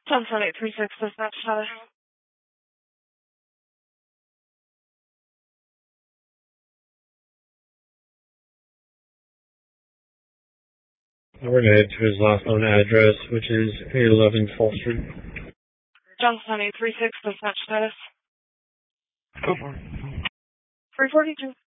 Johnson 836 dispatch status. We're going to head to his last known address, which is 811 Fall Street. Johnson 836 dispatch status. Go for it. 342.